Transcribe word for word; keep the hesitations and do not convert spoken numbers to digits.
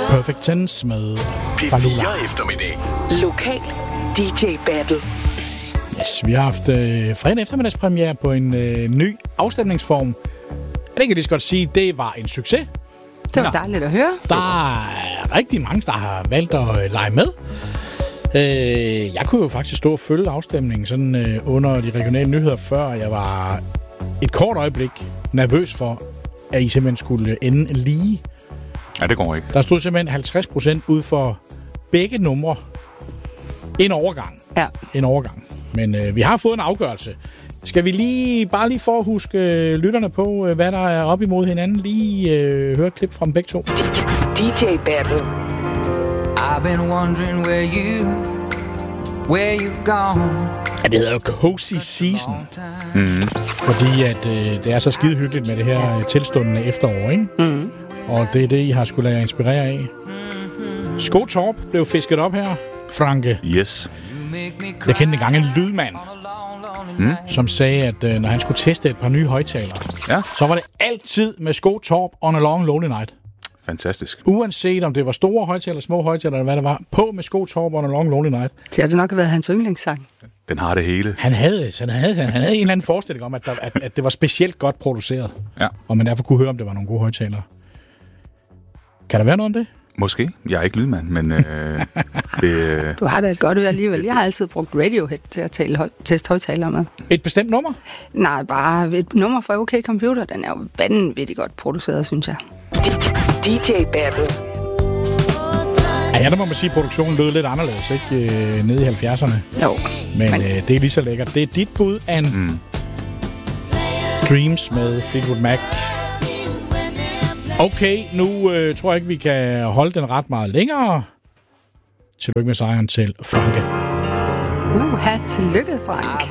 Perfect Tense med P fire eftermiddag. Lokal D J Battle. Yes, vi har haft øh, fredag eftermiddagspremiere på en øh, ny afstemningsform. Det kan jeg lige så godt sige, det var en succes. Det var dejligt at høre. Der er rigtig mange, der har valgt at øh, lege med. Øh, jeg kunne jo faktisk stå og følge afstemningen sådan, øh, under de regionale nyheder, før jeg var et kort øjeblik nervøs for, at I simpelthen skulle ende lige. Ja, det går ikke. Der stod simpelthen halvtreds procent ud for begge numre. En overgang. Ja. En overgang. Men øh, vi har fået en afgørelse. Skal vi lige, bare lige for at huske øh, lytterne på, øh, hvad der er op imod hinanden, lige øh, høre et klip fra dem begge to. D J Battle. I've been wondering where you, where you've gone. Ja, det hedder jo Cozy Season. Mm. Fordi at øh, det er så skide hyggeligt med det her øh, tilstundende efterår, ikke? Mm. Og det er det, I har skulle lade jer inspirere af. Skotorp blev fisket op her. Franke. Yes. Jeg kendte engang en lydmand, Mm. som sagde, at øh, når han skulle teste et par nye højtalere, Ja. så var det altid med Skotorp on a long lonely night. Fantastisk. Uanset om det var store højtalere, små højtalere, eller hvad det var, på med Skotorp on a long lonely night. Det har det nok været hans yndlingssang. Den har det hele. Han havde, så han havde, han havde en eller anden forestilling om, at, der, at, at det var specielt godt produceret. Ja. Og man derfor kunne høre, om det var nogle gode højtalere. Kan der være noget om det? Måske. Jeg er ikke lydmand, men... Øh, det, Du har da et godt øre alligevel. Jeg har altid brugt Radiohead til at tale høj- teste højtalere med. Et bestemt nummer? Nej, bare et nummer fra OK Computer. Den er jo vanvittigt godt produceret, synes jeg. D J Battle. Ja, der må man sige, at produktionen lød lidt anderledes, ikke? Øh, nede i halvfjerdserne. Jo. Men, Men- øh, det er lige så lækkert. Det er dit bud, Anne. mm. Dreams med Fleetwood Mac. Okay, nu øh, tror jeg ikke, vi kan holde den ret meget længere. Tillykke med sejren til Franke. Uha, tillykke, Frank.